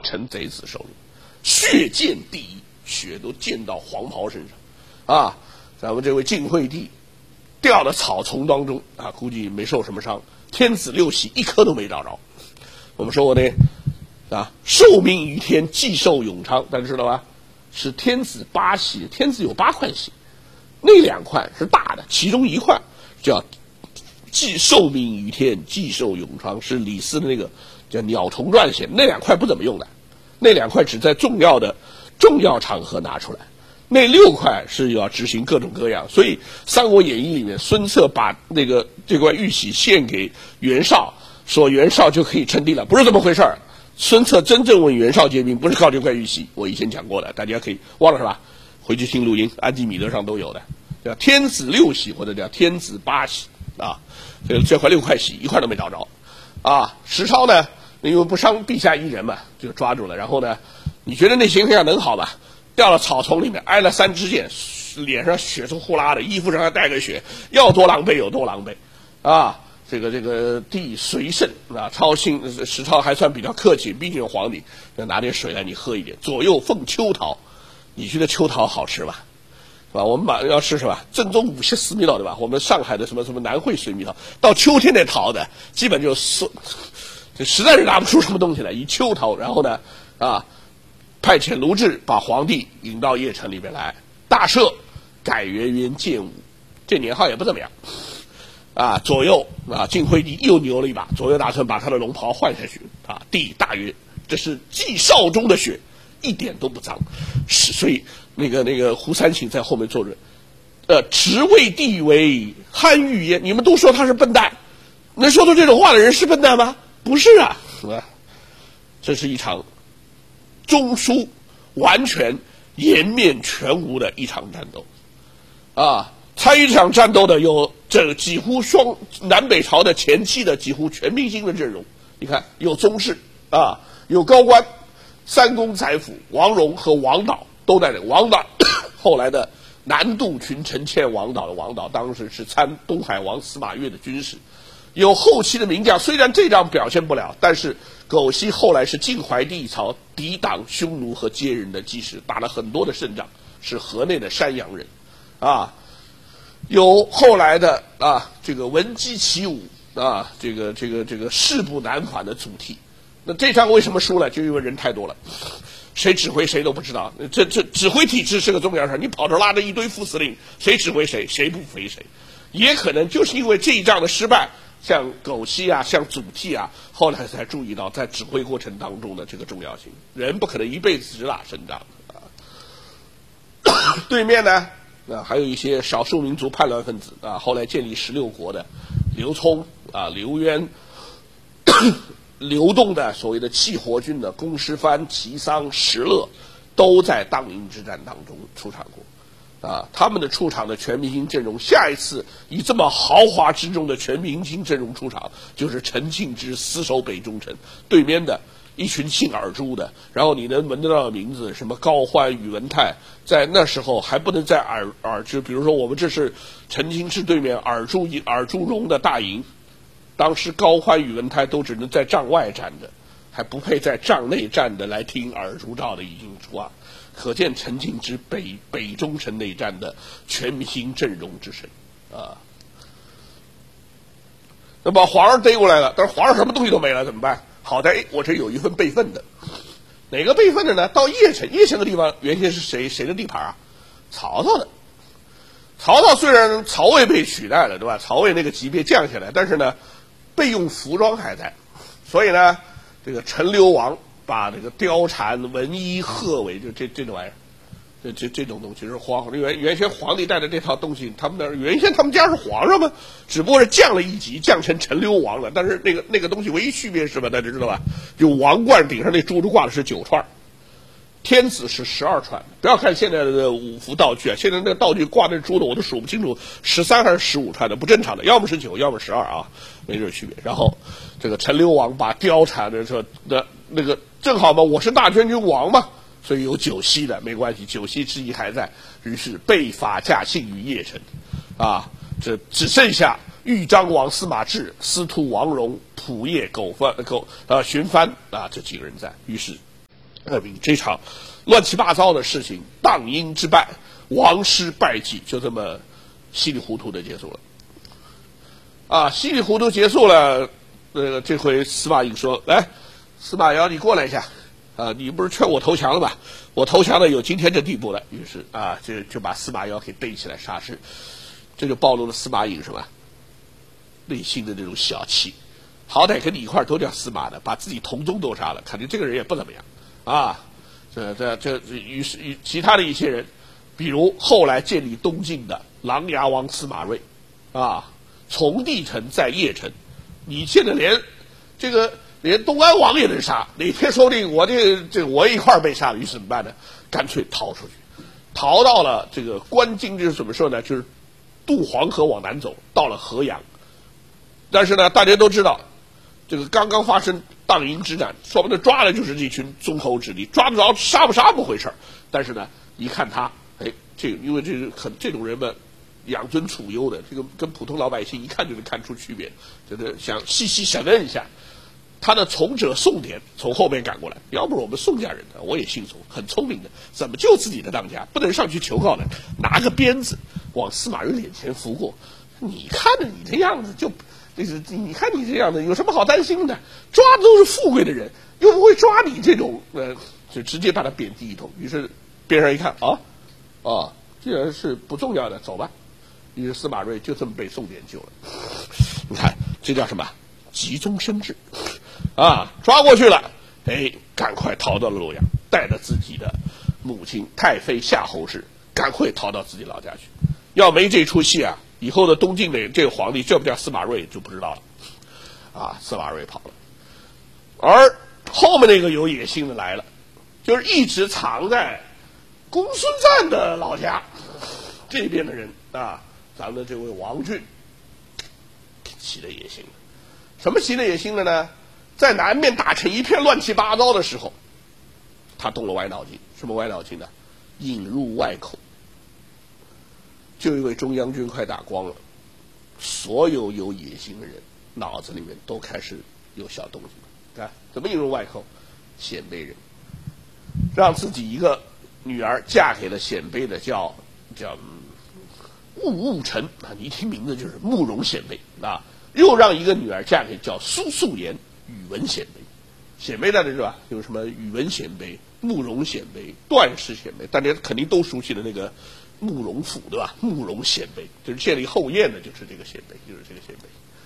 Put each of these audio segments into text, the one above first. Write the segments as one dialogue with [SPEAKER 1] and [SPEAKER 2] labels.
[SPEAKER 1] 陈贼子手里，血溅地衣，血都溅到黄袍身上，啊，咱们这位晋惠帝掉到草丛当中啊，估计没受什么伤。天子六喜一颗都没找着。我们说过呢，啊，受命于天，既寿永昌，大家知道吧？是天子8喜，天子有8块喜，那2块是大的，其中1块叫既受命于天，既寿永昌，是李斯的那个叫《鸟虫传》写的，那2块不怎么用的，那2块只在重要场合拿出来。那6块是要执行各种各样，所以《三国演义》里面孙策把这块玉玺献给袁绍，说袁绍就可以称帝了，不是这么回事儿。孙策真正为袁绍借兵，不是靠这块玉玺，我以前讲过的，大家可以忘了是吧？回去听录音，安吉米德上都有的，叫天子6喜或者叫天子8喜啊。这块6块玺1块都没找着啊。石超呢，因为不伤陛下一人嘛，就抓住了。然后呢，你觉得那形象能好吧？掉到草丛里面，挨了3支箭，脸上血是呼啦的，衣服上还带个血，要多狼狈有多狼狈，啊！这个帝随甚啊，石超还算比较客气，毕竟有皇帝，就拿点水来你喝一点。左右奉秋桃，你觉得秋桃好吃吧？是吧？我们马上要吃什么？正宗无锡水蜜桃，对吧？我们上海的什么南汇水蜜桃，到秋天那桃的，基本就实在是拿不出什么东西来，以秋桃，然后呢，啊。派遣卢志把皇帝引到邺城里面来，大赦，改元元建武，这年号也不怎么样，啊，左右啊，晋惠帝又牛了一把，左右大臣把他的龙袍换下去，啊，帝大曰：“这是季少中的血，一点都不脏。”所以那个胡三省在后面坐着，直谓帝为憨欲焉。你们都说他是笨蛋，能说出这种话的人是笨蛋吗？不是啊，是吧？这是一场中枢完全颜面全无的一场战斗，啊！参与这场战斗的有这几乎南北朝的前期的几乎全明星的阵容。你看，有宗室啊，有高官、三公宰辅王戎和王导都在这。王导后来的南渡群臣欠王导的王导，当时是参东海王司马越的军师。有后期的名将，虽然这仗表现不了，但是苟晞后来是晋怀帝一朝抵挡匈奴和羯人的基石，打了很多的胜仗，是河内的山阳人，啊，有后来的啊这个闻鸡起舞啊，这个誓不南返的祖逖。那这仗为什么输了？就因为人太多了，谁指挥谁都不知道。这指挥体制是个重要事，你跑着拉着一堆副司令，谁指挥谁，谁不服谁。也可能就是因为这一仗的失败，像苟晞啊，像祖逖啊，后来才注意到在指挥过程当中的这个重要性。人不可能一辈子只打胜仗啊。对面呢，还有一些少数民族叛乱分子啊，后来建立16国的刘聪啊、刘渊，流动的所谓的弃活军的公师藩、齐桑、石勒，都在荡阴之战当中出场过。啊，他们的出场的全明星阵容，下一次以这么豪华之中的全明星阵容出场，就是陈庆之死守北中城，对面的一群姓尔朱的，然后你能闻得到的名字，什么高欢、宇文泰，在那时候还不能在尔朱，比如说我们这是陈庆之对面尔朱荣的大营，当时高欢、宇文泰都只能在帐外站着，还不配在帐内站着来听尔朱召的已经出啊。可见陈庆之北中城内战的全明星阵容之深啊！那把皇上逮过来了，但是皇上什么东西都没了，怎么办？好在我这有一份备份的，哪个备份的呢？到邺城的地方原先是谁的地盘啊？曹操的。曹操虽然曹魏被取代了，对吧？曹魏那个级别降下来，但是呢，备用服装还在，所以呢，这个陈留王把这个貂蝉、文衣、鹤尾，就这种玩意儿，这种东西是原先皇帝带的这套东西，原先他们家是皇上嘛，只不过是降了一级，降成陈留王了。但是那个东西唯一区别是什么？大家知道吧？就王冠顶上那珠子挂的是9串，天子是12串。不要看现在的五福道具啊，现在那个道具挂那珠子我都数不清楚，13还是15串的，不正常的，要么19，要么12啊，没这区别。然后这个陈留王把貂蝉的说的那个正好嘛，我是大将军王嘛，所以有九锡的，没关系，九锡之意还在。于是被法驾幸于邺城，啊，这只剩下豫章王司马志、司徒王戎、仆射荀帆啊这几个人在。于是这场乱七八糟的事情，荡阴之败，王师败绩，就这么稀里糊涂的结束了。啊，稀里糊涂结束了。这回司马颖说：“来，司马辽，你过来一下。你不是劝我投降了吧？我投降了，有今天这地步了。”于是就把司马辽给逮起来杀之。这就暴露了司马颖什么内心的那种小气。好歹跟你一块都叫司马的，把自己同宗都杀了，肯定这个人也不怎么样啊。于是其他的一些人，比如后来建立东晋的琅琊王司马睿，从帝城在邺城，你现在连东安王也能杀，哪天说不定我一块被杀了，于是怎么办呢？干脆逃出去，逃到了这个关津，就是怎么说呢？就是渡黄河往南走，到了河阳。但是呢，大家都知道，这个刚刚发生荡阴之战，说不定抓的就是这群宗侯子弟，抓得着杀不杀不回事。但是呢，一看他，因为这种人们养尊处优的，这个跟普通老百姓一看就能看出区别，就是想细细审问一下。他的从者宋典从后面赶过来，要不是我们宋家人的，我也姓宋，很聪明的，怎么救自己的当家？不能上去求告呢，拿个鞭子往司马睿脸前拂过。你看着你这样子，你看你这样子，有什么好担心的？抓的都是富贵的人，又不会抓你这种，就直接把他贬低一通。于是边上一看，既然是不重要的，走吧。于是司马睿就这么被宋典救了。你看，这叫什么？急中生智。抓过去了，赶快逃到了洛阳，带着自己的母亲太妃夏侯氏，赶快逃到自己老家去。要没这出戏啊，以后的东晋的这个皇帝叫不叫司马睿就不知道了。司马睿跑了，而后面那个有野心的来了，就是一直藏在公孙瓒的老家这边的人咱们的这位王浚起了野心了。什么起了野心了呢？在南面打成一片乱七八糟的时候，他动了歪脑筋。什么歪脑筋呢？引入外寇。就因为中央军快打光了，所有有野心的人脑子里面都开始有小动静了。怎么引入外寇？鲜卑人，让自己一个女儿嫁给了鲜卑的叫兀臣你一听名字就是慕容鲜卑又让一个女儿嫁给叫苏素颜宇文鲜卑。鲜卑大家知道吧？有什么宇文鲜卑、慕容鲜卑、段氏鲜卑，大家肯定都熟悉的那个慕容府，对吧？慕容鲜卑就是建立后燕的，就是这个鲜卑，就是这个鲜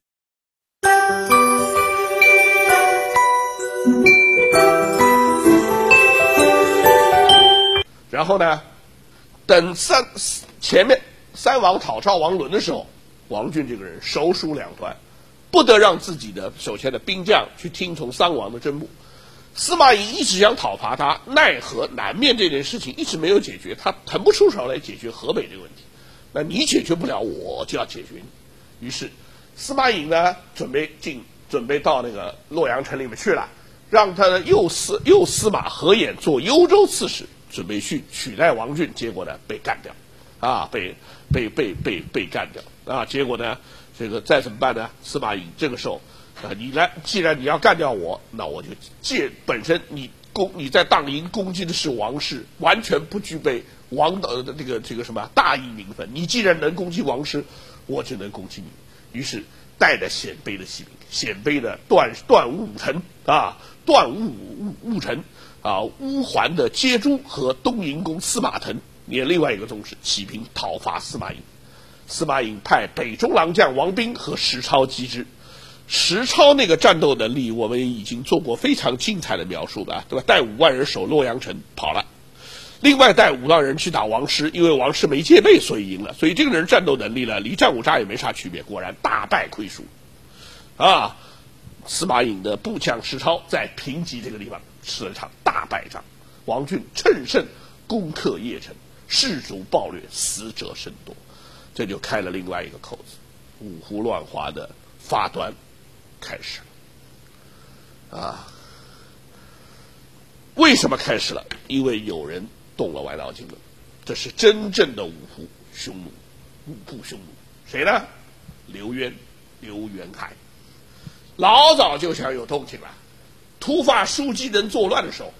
[SPEAKER 1] 卑。然后呢，等前面三王讨赵王伦的时候，王浚这个人手鼠两端，不得让自己的手下的兵将去听从三王的征募。司马颖一直想讨伐他，奈何南面这件事情一直没有解决，他腾不出手来解决河北这个问题。那你解决不了，我就要解决你。于是司马颖呢，准备到那个洛阳城里面去了，让他的右司马何衍做幽州刺史，准备去取代王浚，结果呢被干掉，被干掉结果呢，这个再怎么办呢？司马颖这个时候既然你要干掉我，那我就本身你在荡阴攻击的是王室，完全不具备王的这个什么大义名分。你既然能攻击王室，我就能攻击你。于是带着鲜卑的骑兵，鲜卑的段兀臣段兀臣乌桓的接诸和东营公司马腾，连另外一个宗室起兵讨伐司马颖。司马颖派北中郎将王斌和石超击之。石超那个战斗能力，我们已经做过非常精彩的描述了，对吧？带5万人守洛阳城跑了，另外带5万人去打王师，因为王师没戒备，所以赢了。所以这个人战斗能力呢，离战五渣也没啥区别。果然大败亏输司马颖的部将石超在平吉这个地方吃了场大败仗，王浚乘胜攻克邺城，士卒暴掠，死者甚多。这就开了另外一个口子，五胡乱华的发端开始了为什么开始了？因为有人动了歪脑筋了。这是真正的五胡匈奴，谁呢？刘渊海老早就想有动静了。突发枢机人作乱的时候，